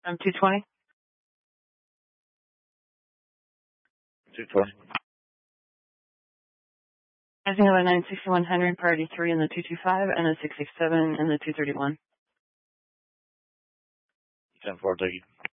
I'm 220. 220. I think I have a 96100 priority 3 in the 225 and a 667 in the 231. 10-4, thank you.